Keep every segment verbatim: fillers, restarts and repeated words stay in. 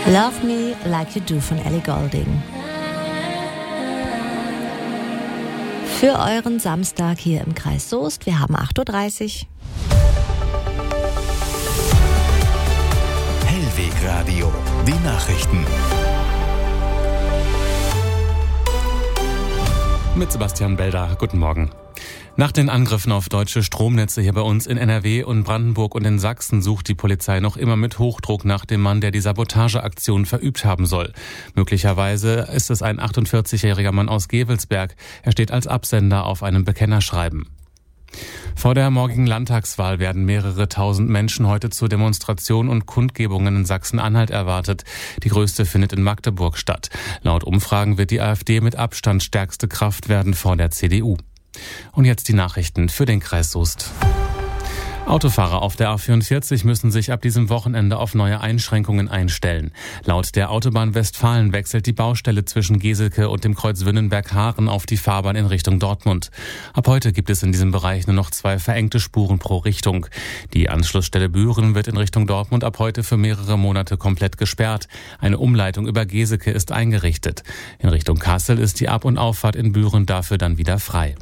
Love Me Like You Do von Ellie Goulding. Für euren Samstag hier im Kreis Soest. Wir haben acht Uhr dreißig. Hellweg Radio, die Nachrichten. Mit Sebastian Belder. Guten Morgen. Nach den Angriffen auf deutsche Stromnetze hier bei uns in N R W und Brandenburg und in Sachsen sucht die Polizei noch immer mit Hochdruck nach dem Mann, der die Sabotageaktion verübt haben soll. Möglicherweise ist es ein achtundvierzigjähriger Mann aus Gevelsberg. Er steht als Absender auf einem Bekennerschreiben. Vor der morgigen Landtagswahl werden mehrere tausend Menschen heute zu Demonstrationen und Kundgebungen in Sachsen-Anhalt erwartet. Die größte findet in Magdeburg statt. Laut Umfragen wird die AfD mit Abstand stärkste Kraft werden vor der C D U. Und jetzt die Nachrichten für den Kreis Soest. Autofahrer auf der A vierundvierzig müssen sich ab diesem Wochenende auf neue Einschränkungen einstellen. Laut der Autobahn Westfalen wechselt die Baustelle zwischen Geselke und dem Kreuz Wünnenberg-Haaren auf die Fahrbahn in Richtung Dortmund. Ab heute gibt es in diesem Bereich nur noch zwei verengte Spuren pro Richtung. Die Anschlussstelle Büren wird in Richtung Dortmund ab heute für mehrere Monate komplett gesperrt. Eine Umleitung über Geselke ist eingerichtet. In Richtung Kassel ist die Ab- und Auffahrt in Büren dafür dann wieder frei.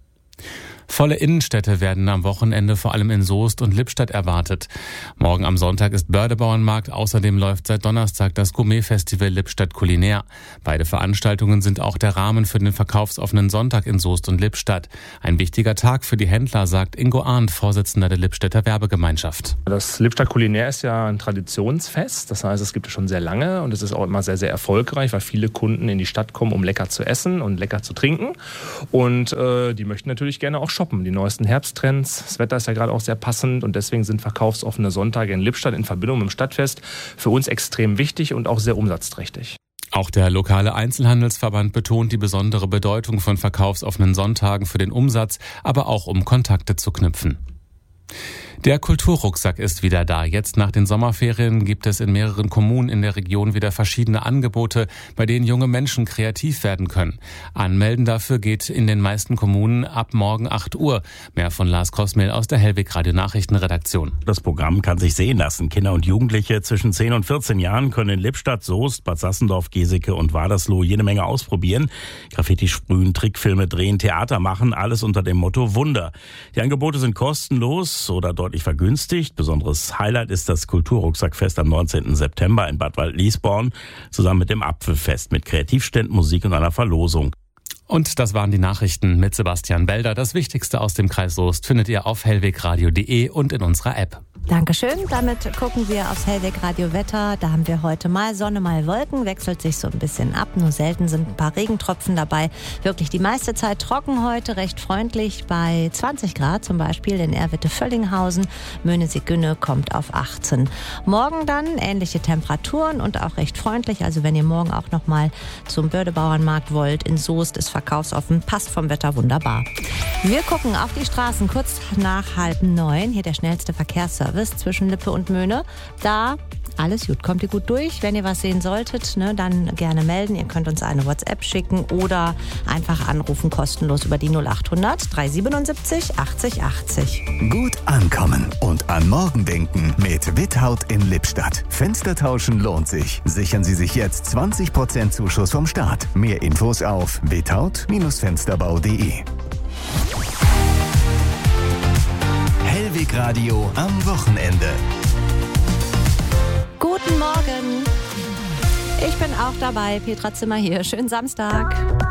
Volle Innenstädte werden am Wochenende vor allem in Soest und Lippstadt erwartet. Morgen am Sonntag ist Börde-Bauernmarkt. Außerdem läuft seit Donnerstag das Gourmet-Festival Lippstadt Kulinär. Beide Veranstaltungen sind auch der Rahmen für den verkaufsoffenen Sonntag in Soest und Lippstadt. Ein wichtiger Tag für die Händler, sagt Ingo Arndt, Vorsitzender der Lippstädter Werbegemeinschaft. Das Lippstadt Kulinär ist ja ein Traditionsfest. Das heißt, es gibt es schon sehr lange und es ist auch immer sehr, sehr erfolgreich, weil viele Kunden in die Stadt kommen, um lecker zu essen und lecker zu trinken. Und äh, die möchten natürlich gerne auch shoppen. Die neuesten Herbsttrends. Das Wetter ist ja gerade auch sehr passend und deswegen sind verkaufsoffene Sonntage in Lippstadt in Verbindung mit dem Stadtfest für uns extrem wichtig und auch sehr umsatzträchtig. Auch der lokale Einzelhandelsverband betont die besondere Bedeutung von verkaufsoffenen Sonntagen für den Umsatz, aber auch um Kontakte zu knüpfen. Der Kulturrucksack ist wieder da. Jetzt nach den Sommerferien gibt es in mehreren Kommunen in der Region wieder verschiedene Angebote, bei denen junge Menschen kreativ werden können. Anmelden dafür geht in den meisten Kommunen ab morgen acht Uhr. Mehr von Lars Kosmehl aus der Hellweg Radio Nachrichtenredaktion. Das Programm kann sich sehen lassen. Kinder und Jugendliche zwischen zehn und vierzehn Jahren können in Lippstadt, Soest, Bad Sassendorf, Geseke und Wadersloh jede Menge ausprobieren. Graffiti sprühen, Trickfilme drehen, Theater machen, alles unter dem Motto Wunder. Die Angebote sind kostenlos oder deutlich vergünstigt. Besonderes Highlight ist das Kulturrucksackfest am neunzehnten September in Bad Waldliesborn, zusammen mit dem Apfelfest mit Kreativständen, Musik und einer Verlosung. Und das waren die Nachrichten mit Sebastian Belder. Das Wichtigste aus dem Kreis Soest findet ihr auf hellwegradio punkt de und in unserer App. Dankeschön. Damit gucken wir aufs Hellweg Radio Wetter. Da haben wir heute mal Sonne, mal Wolken. Wechselt sich so ein bisschen ab. Nur selten sind ein paar Regentropfen dabei. Wirklich die meiste Zeit trocken heute. Recht freundlich bei zwanzig Grad zum Beispiel in Erwitte-Völlinghausen. Möhnesee-Günne kommt auf achtzehn. Morgen dann ähnliche Temperaturen und auch recht freundlich. Also wenn ihr morgen auch noch mal zum Börde-Bauernmarkt wollt, in Soest ist verkaufsoffen. Passt vom Wetter wunderbar. Wir gucken auf die Straßen kurz nach halb neun. Hier der schnellste Verkehrsservice zwischen Lippe und Möhne. Da alles gut, kommt ihr gut durch. Wenn ihr was sehen solltet, ne, dann gerne melden. Ihr könnt uns eine WhatsApp schicken oder einfach anrufen, kostenlos über die null achthundert dreihundertsiebenundsiebzig achtzig achtzig. Gut ankommen und an morgen denken mit Withaut in Lippstadt. Fenster tauschen lohnt sich. Sichern Sie sich jetzt zwanzig Prozent Zuschuss vom Staat. Mehr Infos auf withaut Fensterbau punkt de. Hellweg Radio am Wochenende. Guten Morgen. Ich bin auch dabei. Petra Zimmer hier. Schönen Samstag.